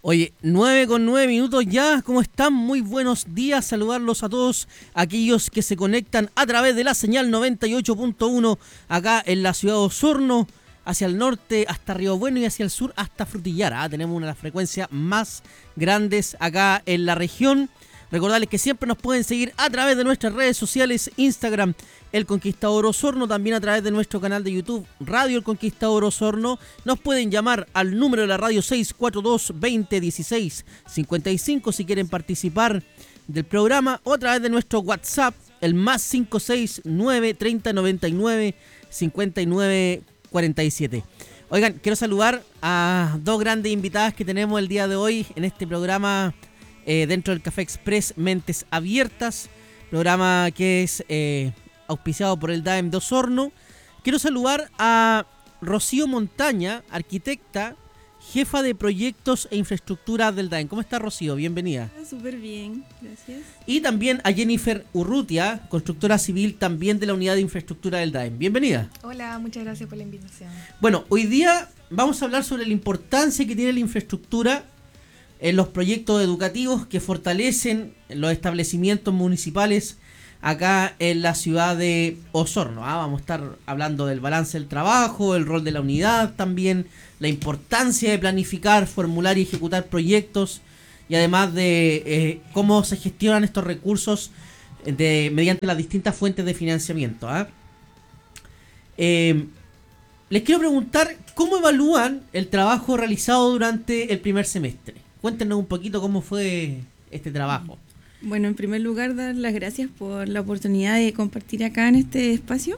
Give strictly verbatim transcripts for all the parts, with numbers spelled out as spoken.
Oye, nueve con nueve minutos ya, ¿cómo están? Muy buenos días, saludarlos a todos aquellos que se conectan a través de la señal noventa y ocho punto uno acá en la ciudad de Osorno, hacia el norte hasta Río Bueno y hacia el sur hasta Frutillar. ¿ah? Tenemos una de las frecuencias más grandes acá en la región. Recordarles que siempre nos pueden seguir a través de nuestras redes sociales, Instagram, El Conquistador Osorno, también a través de nuestro canal de YouTube, Radio El Conquistador Osorno. Nos pueden llamar al número de la radio seis cuatro dos, veinte, dieciséis, cincuenta y cinco si quieren participar del programa, o a través de nuestro WhatsApp, el más cinco seis nueve, treinta, noventa y nueve, cincuenta y nueve, cuarenta y siete. Oigan, quiero saludar a dos grandes invitadas que tenemos el día de hoy en este programa Eh, dentro del Café Express Mentes Abiertas, programa que es eh, auspiciado por el D A E M de Osorno. Quiero saludar a Rocío Montaña, arquitecta, jefa de proyectos e infraestructura del D A E M. ¿Cómo está, Rocío? Bienvenida. Súper bien, gracias. Y también a Jennifer Urrutia, constructora civil también de la unidad de infraestructura del D A E M. Bienvenida. Hola, muchas gracias por la invitación. Bueno, hoy día vamos a hablar sobre la importancia que tiene la infraestructura en los proyectos educativos que fortalecen los establecimientos municipales acá en la ciudad de Osorno. ¿ah? Vamos a estar hablando del balance del trabajo, el rol de la unidad también, la importancia de planificar, formular y ejecutar proyectos, y además de eh, cómo se gestionan estos recursos de, mediante las distintas fuentes de financiamiento. ¿ah? Eh, les quiero preguntar, ¿cómo evalúan el trabajo realizado durante el primer semestre? Cuéntenos un poquito cómo fue este trabajo. Bueno, en primer lugar, dar las gracias por la oportunidad de compartir acá en este espacio.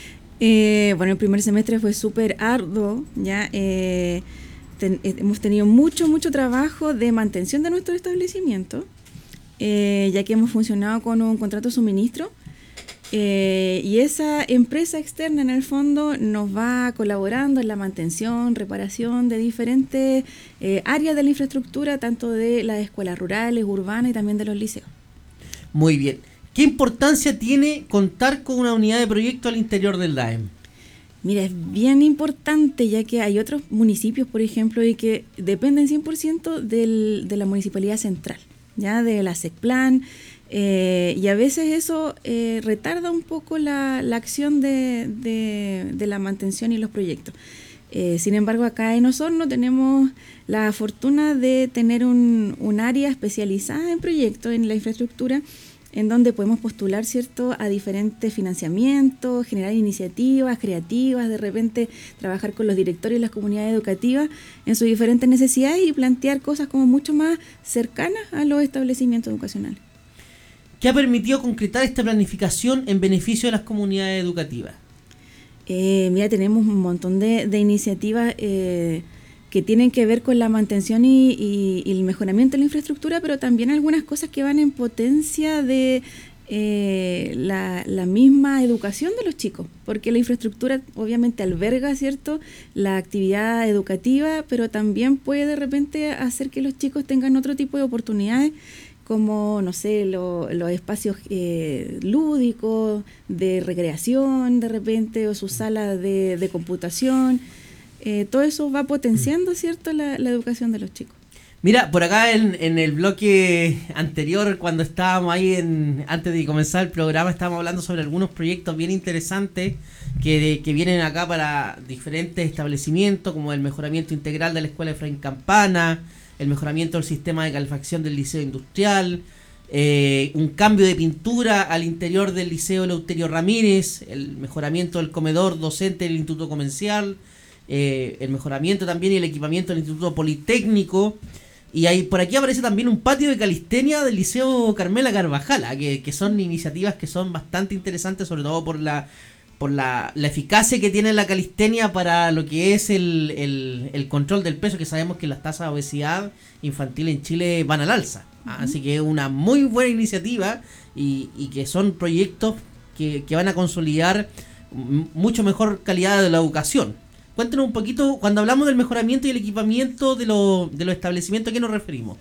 Eh, bueno, el primer semestre fue súper arduo, ya eh, ten, hemos tenido mucho, mucho trabajo de mantención de nuestro establecimiento, eh, ya que hemos funcionado con un contrato de suministro. Eh, y esa empresa externa en el fondo nos va colaborando en la mantención, reparación de diferentes eh, áreas de la infraestructura, tanto de las escuelas rurales, urbanas y también de los liceos. Muy bien. ¿Qué importancia tiene contar con una unidad de proyecto al interior del D A E M? Mira, es bien importante, ya que hay otros municipios, por ejemplo, y que dependen cien por ciento del, de la municipalidad central, ya de la SECPLAN. Eh, y a veces eso eh, retarda un poco la, la acción de, de, de la mantención y los proyectos. Eh, sin embargo, acá en Osorno tenemos la fortuna de tener un, un área especializada en proyectos, en la infraestructura, en donde podemos postular, ¿cierto?, a diferentes financiamientos, generar iniciativas creativas, de repente trabajar con los directorios y las comunidades educativas en sus diferentes necesidades y plantear cosas como mucho más cercanas a los establecimientos educacionales. ¿Qué ha permitido concretar esta planificación en beneficio de las comunidades educativas? Eh, mira, tenemos un montón de, de iniciativas eh, que tienen que ver con la mantención y, y, y el mejoramiento de la infraestructura, pero también algunas cosas que van en potencia de eh, la, la misma educación de los chicos, porque la infraestructura obviamente alberga, ¿cierto?, la actividad educativa, pero también puede de repente hacer que los chicos tengan otro tipo de oportunidades, como, no sé, lo, los espacios eh, lúdicos, de recreación de repente, o sus salas de, de computación. Eh, todo eso va potenciando, ¿cierto?, la, la educación de los chicos. Mira, por acá en, en el bloque anterior, cuando estábamos ahí, en, antes de comenzar el programa, estábamos hablando sobre algunos proyectos bien interesantes que, que vienen acá para diferentes establecimientos, como el mejoramiento integral de la Escuela Efraín Campana, el mejoramiento del sistema de calefacción del Liceo Industrial, eh, un cambio de pintura al interior del Liceo Eleuterio Ramírez, el mejoramiento del comedor docente del Instituto Comercial, eh, el mejoramiento también y el equipamiento del Instituto Politécnico, y ahí por aquí aparece también un patio de calistenia del Liceo Carmela Carvajal, que, que son iniciativas que son bastante interesantes, sobre todo por la por la, la eficacia que tiene la calistenia para lo que es el, el, el control del peso, que sabemos que las tasas de obesidad infantil en Chile van al alza. Uh-huh. Así que es una muy buena iniciativa y, y que son proyectos que, que van a consolidar m- mucho mejor calidad de la educación. Cuéntenos un poquito, cuando hablamos del mejoramiento y el equipamiento de, lo, de los establecimientos, ¿a qué nos referimos?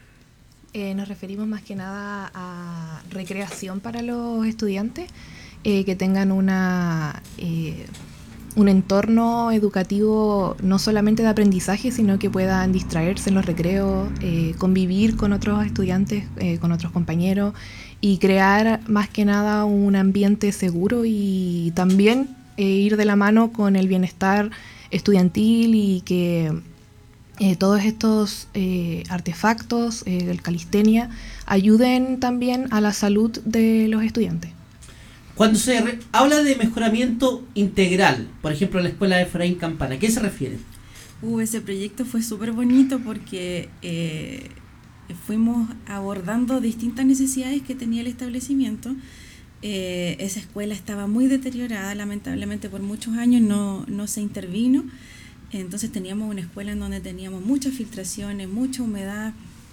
Eh, nos referimos más que nada a recreación para los estudiantes, eh, que tengan una, eh, un entorno educativo no solamente de aprendizaje, sino que puedan distraerse en los recreos, eh, convivir con otros estudiantes, eh, con otros compañeros y crear más que nada un ambiente seguro y también eh, ir de la mano con el bienestar estudiantil y que eh, todos estos eh, artefactos eh, del calistenia ayuden también a la salud de los estudiantes. Cuando se re- habla de mejoramiento integral, por ejemplo, en la escuela de Efraín Campana, ¿a qué se refiere? Uh, ese proyecto fue súper bonito porque eh, fuimos abordando distintas necesidades que tenía el establecimiento. Eh, esa escuela estaba muy deteriorada, lamentablemente por muchos años no, no se intervino. Entonces teníamos una escuela en donde teníamos muchas filtraciones, mucha humedad,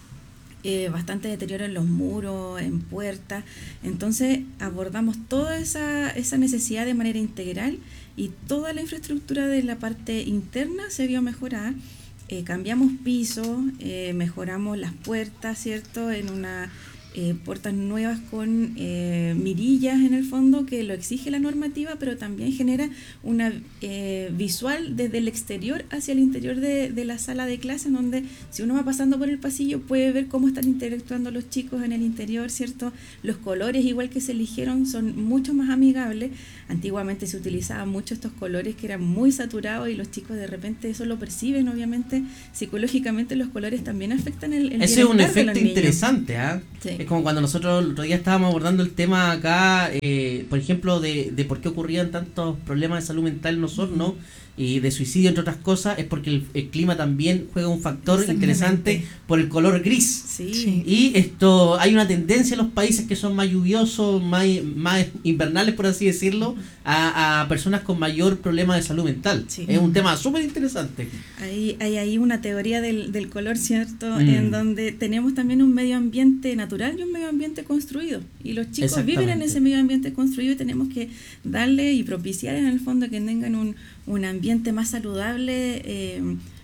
Eh, bastante deterioro en los muros, en puertas. Entonces abordamos toda esa, esa necesidad de manera integral y toda la infraestructura de la parte interna se vio mejorada. Eh, cambiamos pisos, eh, mejoramos las puertas, ¿cierto? En una eh, puertas nuevas con eh, mirillas en el fondo que lo exige la normativa, pero también genera una eh, visual desde el exterior hacia el interior de, de la sala de clase, en donde si uno va pasando por el pasillo puede ver cómo están interactuando los chicos en el interior, ¿cierto? Los colores igual que se eligieron son mucho más amigables. Antiguamente se utilizaban mucho estos colores que eran muy saturados y los chicos de repente eso lo perciben. Obviamente psicológicamente los colores también afectan el, el Ese es un bienestar de efecto los niños. interesante, ¿ah? Sí. Es como cuando nosotros el otro día estábamos abordando el tema acá, eh, por ejemplo, de, de por qué ocurrían tantos problemas de salud mental en nosotros, ¿no? Y de suicidio, entre otras cosas, es porque el, el clima también juega un factor interesante por el color gris. Sí. Sí. Y esto, hay una tendencia en los países que son más lluviosos, más, más invernales, por así decirlo, a, a personas con mayor problema de salud mental. Sí. Es un tema súper interesante. Hay, hay ahí una teoría del, del color, ¿cierto? Mm. En donde tenemos también un medio ambiente natural y un medio ambiente construido. Y los chicos viven en ese medio ambiente construido y tenemos que darle y propiciar en el fondo que tengan un, un ambiente más saludable eh,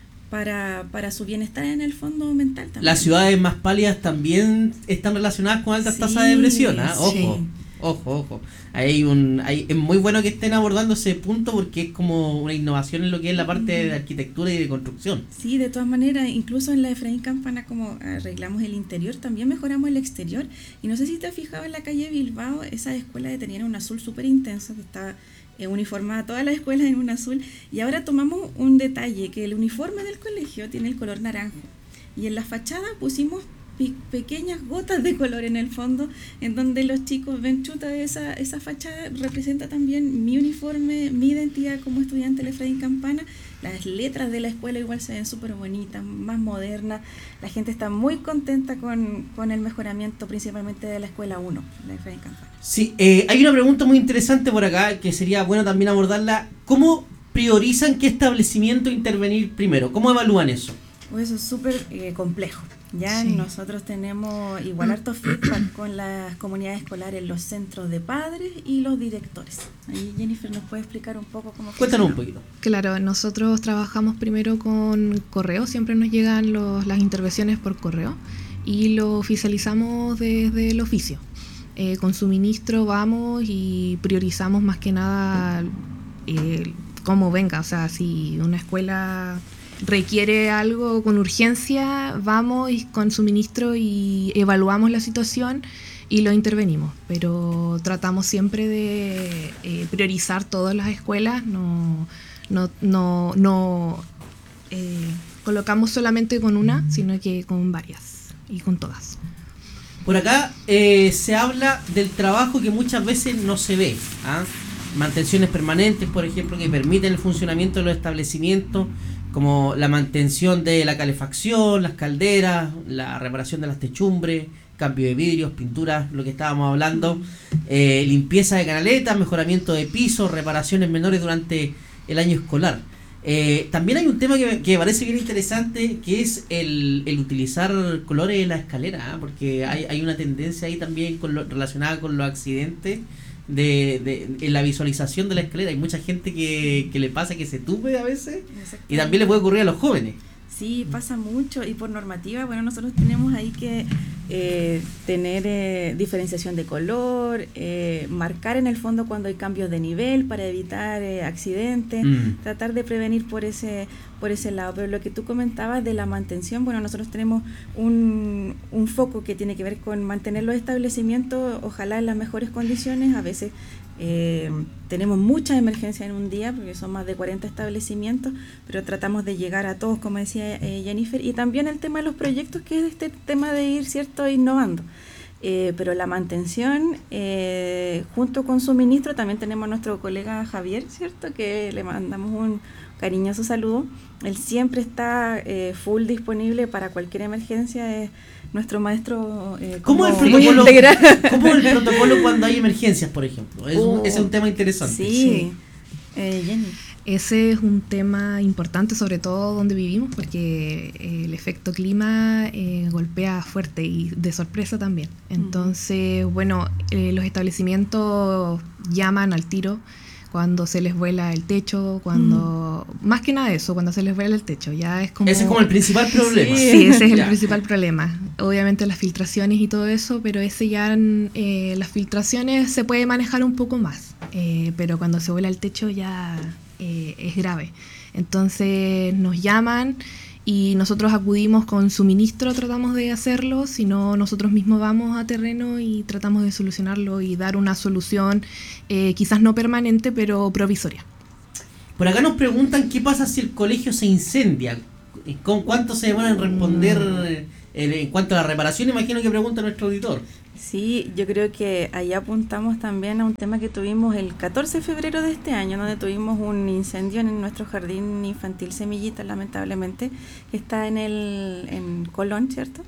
para, para su bienestar en el fondo mental también. Las ciudades más pálidas también están relacionadas con altas Sí, tasas de depresión, ¿ah? Ojo, sí. ojo, ojo. Hay un, hay, es muy bueno que estén abordando ese punto porque es como una innovación en lo que es la parte de arquitectura y de construcción. Sí, de todas maneras, incluso en la Efraín Campana, como arreglamos el interior, también mejoramos el exterior. Y no sé si te has fijado en la calle Bilbao, esas escuelas tenían un azul súper intenso, que estaba eh, uniformada todas las escuelas en un azul. Y ahora tomamos un detalle, que el uniforme del colegio tiene el color naranjo. Y en la fachada pusimos pequeñas gotas de color en el fondo, en donde los chicos ven, chuta, esa, esa fachada representa también mi uniforme, mi identidad como estudiante de Efraín Campana. Las letras de la escuela igual se ven súper bonitas, más modernas. La gente está muy contenta con, con el mejoramiento, principalmente de la escuela uno, la Efraín Campana. Sí, eh, hay una pregunta muy interesante por acá que sería bueno también abordarla. ¿Cómo priorizan qué establecimiento intervenir primero? ¿Cómo evalúan eso? Pues eso es súper eh, complejo. Ya Sí. nosotros tenemos igual harto feedback con las comunidades escolares, los centros de padres y los directores. Ahí Jennifer nos puede explicar un poco cómo Cuéntanos un funciona. poquito. Claro, nosotros trabajamos primero con correo, siempre nos llegan los, las intervenciones por correo y lo oficializamos desde el oficio. Eh, con suministro vamos y priorizamos más que nada eh, cómo venga, o sea, si una escuela requiere algo con urgencia, vamos y con suministro y evaluamos la situación y lo intervenimos, pero tratamos siempre de eh, priorizar todas las escuelas, no, no, no, no eh, colocamos solamente con una, sino que con varias y con todas. Por acá eh, se habla del trabajo que muchas veces no se ve, ¿ah? Mantenciones permanentes, por ejemplo, que permiten el funcionamiento de los establecimientos, como la mantención de la calefacción, las calderas, la reparación de las techumbres, cambio de vidrios, pinturas, lo que estábamos hablando, eh, limpieza de canaletas, mejoramiento de pisos, reparaciones menores durante el año escolar. Eh, también hay un tema que, que me parece bien interesante, que es el, el utilizar colores en la escalera, ¿eh? Porque hay, hay una tendencia ahí también con lo, relacionada con los accidentes. De, de, en la visualización de la escalera hay mucha gente que, que le pasa que se tupe a veces y también le puede ocurrir a los jóvenes. Sí, pasa mucho y por normativa, bueno, nosotros tenemos ahí que eh, tener eh, diferenciación de color, eh, marcar en el fondo cuando hay cambios de nivel para evitar eh, accidentes, mm. tratar de prevenir por ese por ese lado. Pero lo que tú comentabas de la mantención, bueno, nosotros tenemos un, un foco que tiene que ver con mantener los establecimientos, ojalá en las mejores condiciones. A veces eh, tenemos muchas emergencias en un día, porque son más de cuarenta establecimientos, pero tratamos de llegar a todos, como decía eh, Jennifer, y también el tema de los proyectos, que es este tema de ir, ¿cierto?, innovando. Eh, pero la mantención, eh, junto con suministro, también tenemos a nuestro colega Javier, ¿cierto?, que le mandamos un cariñoso saludo. Él siempre está eh, full disponible para cualquier emergencia. Es nuestro maestro. Eh, ¿Cómo es el protocolo? ¿Cómo es el protocolo cuando hay emergencias, por ejemplo? Es un, uh, ese es un tema interesante. Sí, sí. Eh, Jenny. Ese es un tema importante, sobre todo donde vivimos, porque eh, el efecto clima eh, golpea fuerte y de sorpresa también. Entonces, uh-huh. bueno, eh, los establecimientos llaman al tiro cuando se les vuela el techo, cuando mm. más que nada eso, cuando se les vuela el techo, ya es como... Ese es como el principal problema. Sí, sí ese es el principal problema. Obviamente las filtraciones y todo eso, pero ese ya, eh, las filtraciones se puede manejar un poco más, eh, pero cuando se vuela el techo ya eh, es grave. Entonces nos llaman y nosotros acudimos con suministro, tratamos de hacerlo, si no nosotros mismos vamos a terreno y tratamos de solucionarlo y dar una solución eh, quizás no permanente, pero provisoria. Por acá nos preguntan qué pasa si el colegio se incendia, ¿con cuánto se van a responder mm. en, en cuanto a la reparación? Imagino que pregunta nuestro auditor. Sí, yo creo que ahí apuntamos también a un tema que tuvimos el catorce de febrero de este año, donde tuvimos un incendio en nuestro jardín infantil Semillita, lamentablemente, que está en el en Colón, ¿cierto?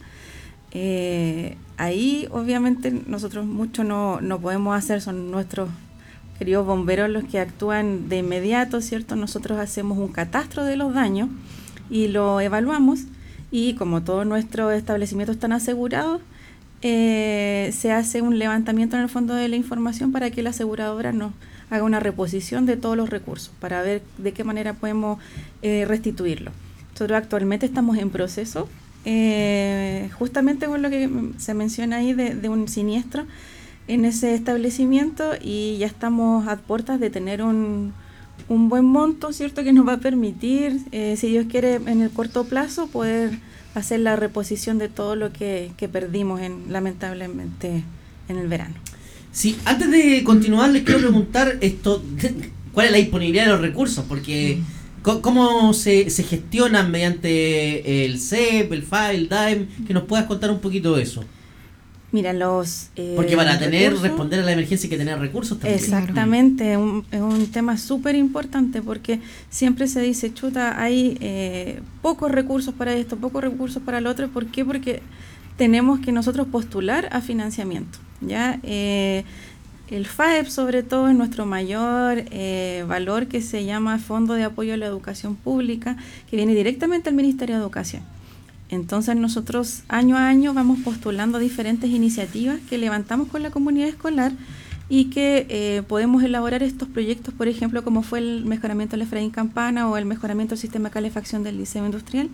Eh, ahí, obviamente, nosotros mucho no, no podemos hacer, son nuestros queridos bomberos los que actúan de inmediato, ¿cierto? Nosotros hacemos un catastro de los daños y lo evaluamos, y como todos nuestros establecimientos están asegurados, Eh, se hace un levantamiento en el fondo de la información para que la aseguradora nos haga una reposición de todos los recursos para ver de qué manera podemos eh, restituirlo. Nosotros actualmente estamos en proceso, eh, justamente con lo que se menciona ahí de, de un siniestro en ese establecimiento, y ya estamos a puertas de tener un, un buen monto, ¿cierto?, que nos va a permitir, eh, si Dios quiere, en el corto plazo poder hacer la reposición de todo lo que, que perdimos en, lamentablemente en el verano. Sí, antes de continuar les quiero preguntar esto, ¿cuál es la disponibilidad de los recursos? Porque ¿cómo se, se gestionan mediante el C E P, el F A E, el D A E M? Que nos puedas contar un poquito de eso. Mira, los eh, Porque para tener, recursos, responder a la emergencia hay que tener recursos también. Exactamente, un, es un tema súper importante, porque siempre se dice, chuta, hay eh, pocos recursos para esto, pocos recursos para lo otro. ¿Por qué? Porque tenemos que nosotros postular a financiamiento, ¿ya? Eh, el F A E P, sobre todo, es nuestro mayor eh, valor, que se llama Fondo de Apoyo a la Educación Pública, que viene directamente al Ministerio de Educación. Entonces nosotros año a año vamos postulando diferentes iniciativas que levantamos con la comunidad escolar y que eh, podemos elaborar estos proyectos, por ejemplo, como fue el mejoramiento del Efraín Campana o el mejoramiento del sistema de calefacción del Liceo Industrial.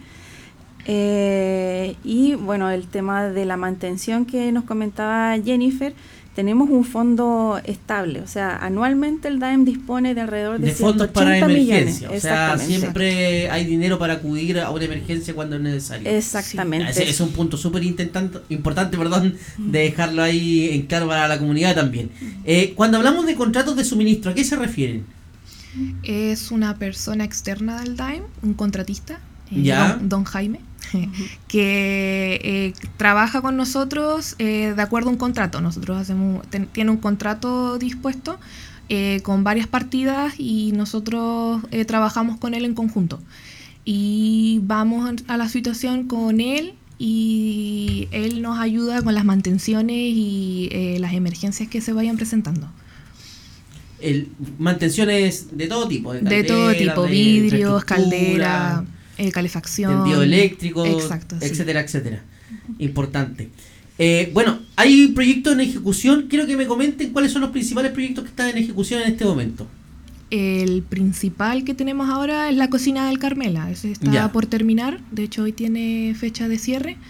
Eh, y bueno, el tema de la mantención que nos comentaba Jennifer, tenemos un fondo estable, o sea, anualmente el D A E M dispone de alrededor de, de fondos para emergencia, millones. O sea, siempre hay dinero para acudir a una emergencia cuando es necesario. Exactamente. Sí, ese es un punto súper importante, perdón, de dejarlo ahí en claro para la comunidad también. Eh, cuando hablamos de contratos de suministro, ¿a qué se refieren? Es una persona externa del D A E M, un contratista, eh, ¿Ya? don, don Jaime, que eh, trabaja con nosotros eh, de acuerdo a un contrato. Nosotros hacemos, ten, tiene un contrato dispuesto eh, con varias partidas, y nosotros eh, trabajamos con él en conjunto. Y vamos a la situación con él, y él nos ayuda con las mantenciones y eh, las emergencias que se vayan presentando. El, mantenciones de todo tipo. De, de todo tipo, de vidrios, caldera, eh, calefacción, tendido eléctrico, exacto, etcétera, sí. etcétera. Importante. Eh, bueno, hay proyectos en ejecución. Quiero que me comenten cuáles son los principales proyectos que están en ejecución en este momento. El principal que tenemos ahora es la cocina del Carmela. Ese está ya por terminar. De hecho, hoy tiene fecha de cierre.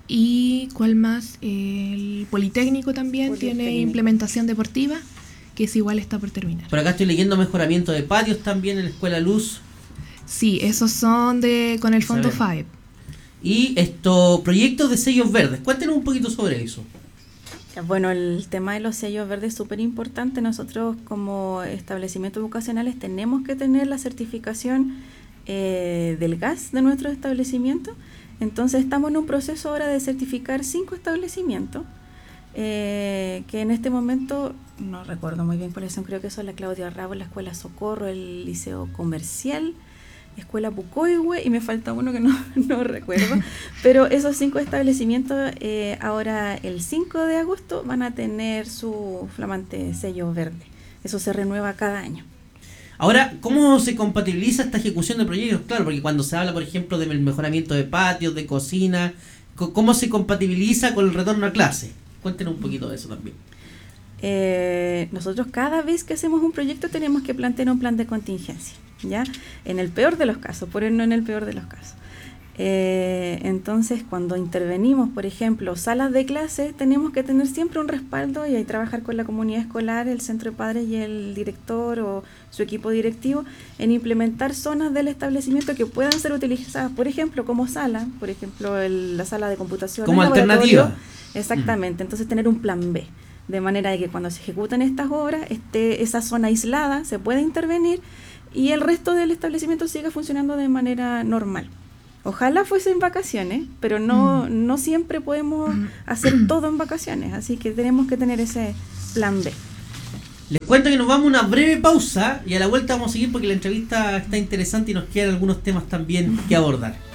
Y ¿cuál más? El Politécnico también Politécnico. tiene implementación deportiva, que es igual, está por terminar. Por acá estoy leyendo mejoramiento de patios también en la Escuela Luz. Sí, esos son de con el fondo Saber. FAEP. Y estos proyectos de sellos verdes. Cuéntenos un poquito sobre eso. Bueno, el tema de los sellos verdes es súper importante. Nosotros como establecimientos educacionales tenemos que tener la certificación eh, del gas de nuestro establecimiento. Entonces estamos en un proceso ahora de certificar cinco establecimientos, eh, que en este momento, no recuerdo muy bien cuáles son, creo que son la Claudia Rabo, la Escuela Socorro, el Liceo Comercial, Escuela Pucoihue, y me falta uno que no, no recuerdo, pero esos cinco establecimientos eh, ahora el cinco de agosto van a tener su flamante sello verde. Eso se renueva cada año. Ahora, ¿cómo se compatibiliza esta ejecución de proyectos? Claro, porque cuando se habla, por ejemplo, del mejoramiento de patios, de cocina, ¿cómo se compatibiliza con el retorno a clase? Cuéntenos un poquito de eso también. Eh, nosotros cada vez que hacemos un proyecto tenemos que plantear un plan de contingencia, ¿ya? En el peor de los casos, por no en el peor de los casos. Eh, entonces, cuando intervenimos, por ejemplo, salas de clase, tenemos que tener siempre un respaldo y ahí trabajar con la comunidad escolar, el centro de padres y el director o su equipo directivo en implementar zonas del establecimiento que puedan ser utilizadas, por ejemplo, como sala, por ejemplo, el, la sala de computación. Como alternativa. Exactamente, entonces tener un plan B, de manera de que cuando se ejecuten estas obras, esté esa zona aislada, se pueda intervenir y el resto del establecimiento siga funcionando de manera normal. Ojalá fuese en vacaciones, pero no, mm. no siempre podemos hacer todo en vacaciones, así que tenemos que tener ese plan B. Les cuento que nos vamos a una breve pausa y a la vuelta vamos a seguir porque la entrevista está interesante y nos quedan algunos temas también que abordar.